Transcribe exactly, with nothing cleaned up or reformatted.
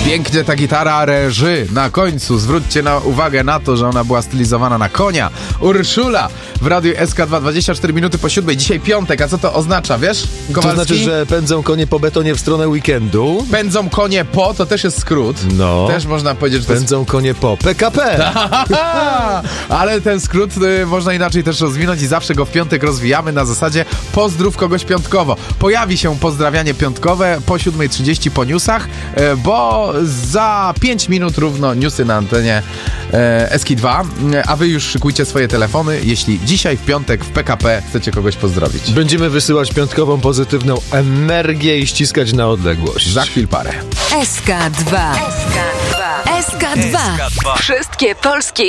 Pięknie ta gitara reży na końcu. Zwróćcie na uwagę na to, że ona była stylizowana na konia. Urszula w Radiu S K dwa, dwadzieścia cztery minuty po siódmej. Dzisiaj piątek, a co to oznacza, wiesz, Kowalski? To znaczy, że pędzą konie po betonie w stronę weekendu. Pędzą konie po, to też jest skrót. No. Też można powiedzieć, że to Pędzą jest... konie po P K P. Ale ten skrót y, można inaczej też rozwinąć i zawsze go w piątek rozwijamy na zasadzie pozdrów kogoś piątkowo. Pojawi się pozdrawianie piątkowe po siódmej trzydzieści po newsach, y, bo za pięć minut równo newsy na antenie y, S K dwa, y, a wy już szykujcie swoje telefony, jeśli dzisiaj w piątek w P K P chcecie kogoś pozdrowić. Będziemy wysyłać piątkową pozytywną energię i ściskać na odległość. Za chwil parę. S K dwa. S K dwa. S K dwa. Wszystkie polskie